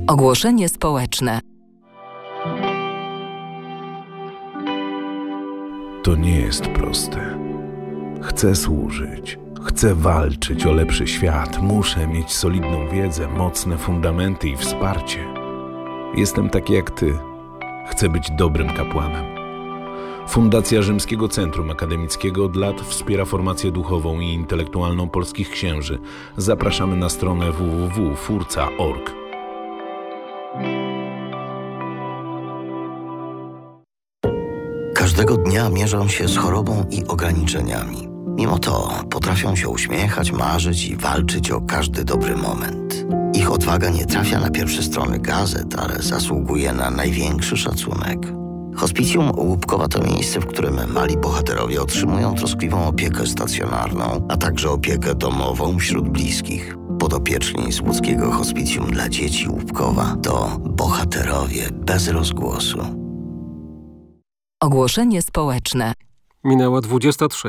Ogłoszenie społeczne. To nie jest proste. Chcę służyć, chcę walczyć o lepszy świat, muszę mieć solidną wiedzę, mocne fundamenty i wsparcie. Jestem taki jak ty. Chcę być dobrym kapłanem. Fundacja Rzymskiego Centrum Akademickiego od lat wspiera formację duchową i intelektualną polskich księży. Zapraszamy na stronę www.furca.org. Każdego dnia mierzą się z chorobą i ograniczeniami. Mimo to potrafią się uśmiechać, marzyć i walczyć o każdy dobry moment. Ich odwaga nie trafia na pierwsze strony gazet, ale zasługuje na największy szacunek. Hospicjum Łupkowa to miejsce, w którym mali bohaterowie otrzymują troskliwą opiekę stacjonarną, a także opiekę domową wśród bliskich. Podopieczni z łódzkiego Hospicjum dla Dzieci Łupkowa to bohaterowie bez rozgłosu. Ogłoszenie społeczne. Minęła 23.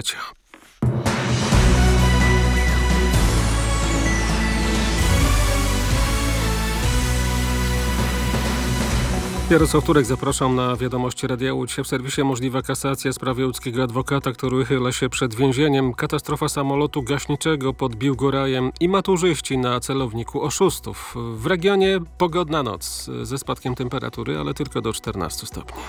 Jarosław Turek, zapraszam na wiadomości Radia Łódź. W serwisie możliwa kasacja sprawy łódzkiego adwokata, który uchyla się przed więzieniem. Katastrofa samolotu gaśniczego pod Biłgorajem i maturzyści na celowniku oszustów. W regionie pogodna noc ze spadkiem temperatury, ale tylko do 14 stopni.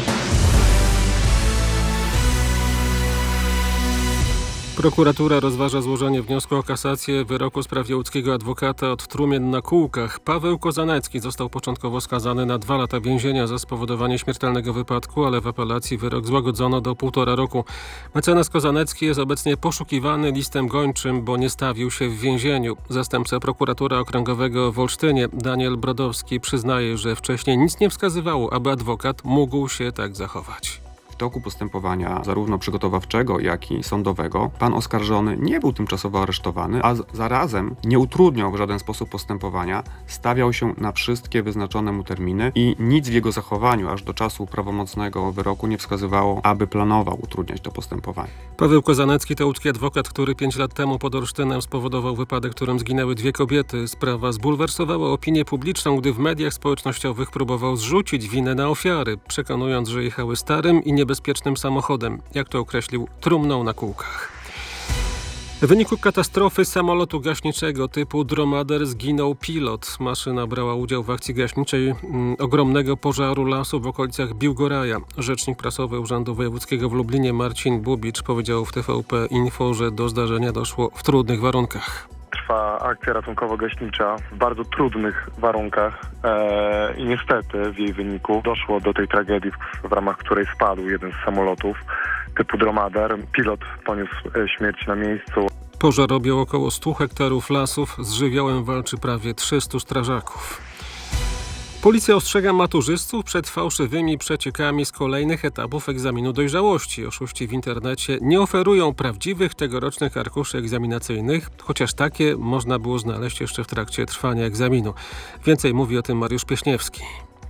Prokuratura rozważa złożenie wniosku o kasację wyroku w sprawie łódzkiego adwokata od trumien na kółkach. Paweł Kozanecki został początkowo skazany na 2 lata więzienia za spowodowanie śmiertelnego wypadku, ale w apelacji wyrok złagodzono do 1,5 roku. Mecenas Kozanecki jest obecnie poszukiwany listem gończym, bo nie stawił się w więzieniu. Zastępca prokuratora okręgowego w Olsztynie, Daniel Brodowski, przyznaje, że wcześniej nic nie wskazywało, aby adwokat mógł się tak zachować. W toku postępowania zarówno przygotowawczego, jak i sądowego pan oskarżony nie był tymczasowo aresztowany, a zarazem nie utrudniał w żaden sposób postępowania, stawiał się na wszystkie wyznaczone mu terminy i nic w jego zachowaniu aż do czasu prawomocnego wyroku nie wskazywało, aby planował utrudniać to postępowanie. Paweł Kozanecki to łódzki adwokat, który 5 lat temu pod Olsztynem spowodował wypadek, w którym zginęły 2 kobiety. Sprawa zbulwersowała opinię publiczną, gdy w mediach społecznościowych próbował zrzucić winę na ofiary, przekonując, że jechały starym i niebezpiecznym samochodem, jak to określił, trumną na kółkach. W wyniku katastrofy samolotu gaśniczego typu Dromader zginął pilot. Maszyna brała udział w akcji gaśniczej ogromnego pożaru lasu w okolicach Biłgoraja. Rzecznik prasowy Urzędu Wojewódzkiego w Lublinie Marcin Bubicz powiedział w TVP Info, że do zdarzenia doszło w trudnych warunkach. Trwa akcja ratunkowo-gaśnicza w bardzo trudnych warunkach i niestety w jej wyniku doszło do tej tragedii, w ramach której spadł jeden z samolotów typu Dromader. Pilot poniósł śmierć na miejscu. Pożar objął około 100 hektarów lasów. Z żywiołem walczy prawie 300 strażaków. Policja ostrzega maturzystów przed fałszywymi przeciekami z kolejnych etapów egzaminu dojrzałości. Oszuści w internecie nie oferują prawdziwych tegorocznych arkuszy egzaminacyjnych, chociaż takie można było znaleźć jeszcze w trakcie trwania egzaminu. Więcej mówi o tym Mariusz Pieśniewski.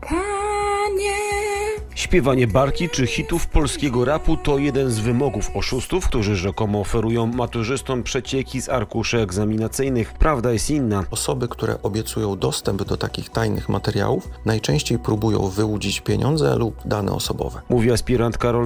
Śpiewanie barki czy hitów polskiego rapu to jeden z wymogów oszustów, którzy rzekomo oferują maturzystom przecieki z arkuszy egzaminacyjnych. Prawda jest inna. Osoby, które obiecują dostęp do takich tajnych materiałów, najczęściej próbują wyłudzić pieniądze lub dane osobowe. Mówi aspirant Karol